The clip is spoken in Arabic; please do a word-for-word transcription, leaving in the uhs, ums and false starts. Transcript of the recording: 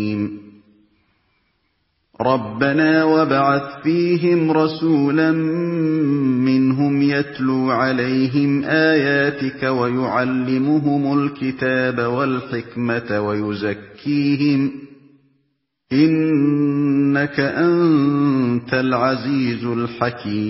رَبَّنَا وَابْعَثْ فِيهِمْ رَسُولًا مِّنْهُمْ يَتْلُو عَلَيْهِمْ آيَاتِكَ وَيُعَلِّمُهُمُ الْكِتَابَ وَالْحِكْمَةَ وَيُزَكِّيهِمْ ۚ إِنَّكَ أَنتَ الْعَزِيزُ الْحَكِيمُ